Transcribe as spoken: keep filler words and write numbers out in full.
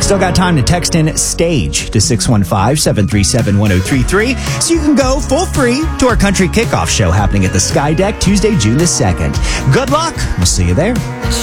Still got time to text in STAGE to six one five, seven three seven, one oh three three so you can go full free to our country kickoff show happening at the Sky Deck Tuesday, June the second. Good luck. We'll see you there.